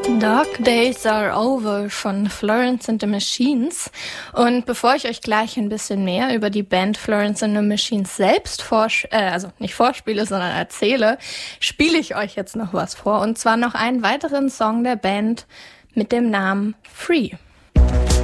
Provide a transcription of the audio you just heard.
Dark Days Are Over von Florence and the Machines. Und bevor ich euch gleich ein bisschen mehr über die Band Florence and the Machines selbst nicht vorspiele, sondern erzähle, spiele ich euch jetzt noch was vor. Und zwar noch einen weiteren Song der Band mit dem Namen Free.